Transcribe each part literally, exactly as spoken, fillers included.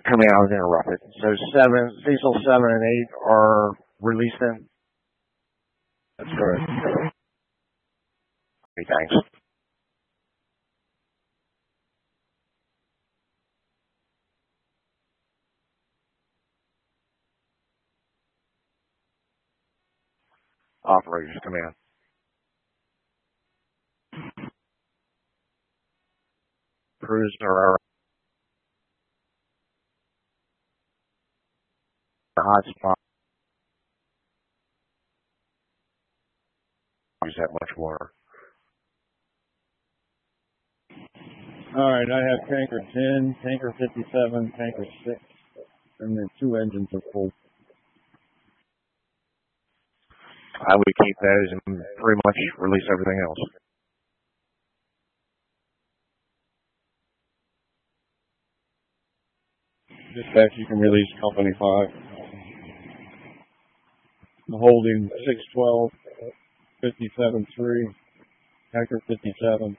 coming out was interrupted. So seven, Cecil seven and eight are releasing. That's correct. Okay, thanks. Operators command. Crews are the hot spot. Use that much water. All right, I have tanker ten, tanker fifty-seven, tanker six, and then two engines are full. I would keep those and pretty much release everything else. Dispatch, you can release Company five. I'm holding six twelve, fifty-seven three, tanker fifty-seven,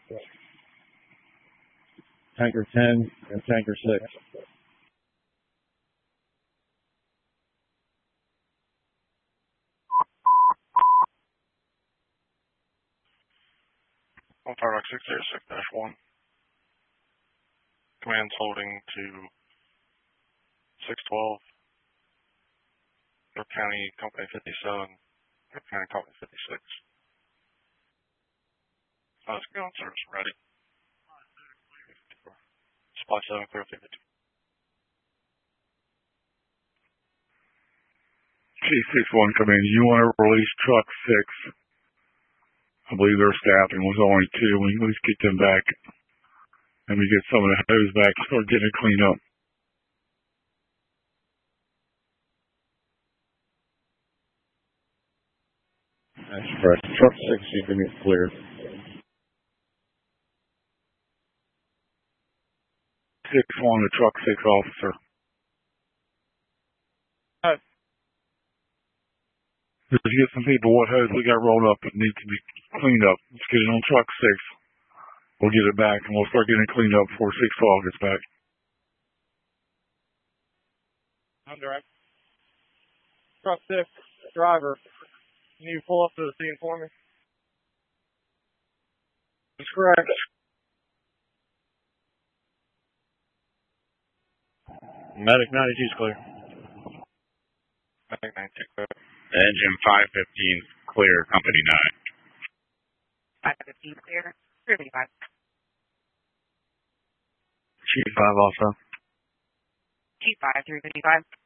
tanker ten, and tanker six. On Firedock six zero six dash one. Command's holding to six twelve, York County Company fifty-seven, York County Company fifty-six. Uh, let's go on service ready. Supply seven clear fifty-two. G six one command, you want to release truck six. I believe their staffing was only two. We at least get them back. And we get some of the hose back, start getting it cleaned up. That's correct. Truck six, you can get cleared. six one, the truck six officer. Hi. Let's get some people what hose we got rolled up that need to be cleaned up. Let's get it on truck six. We'll get it back and we'll start getting it cleaned up before six twelve gets back. I'm direct. Truck six, driver. Can you pull up to the scene for me? That's correct. Medic ninety-two is clear. Medic ninety-two clear. Engine five fifteen clear, company nine. five fifteen clear, thirty-five. Chief five also. Chief five, three fifty-five.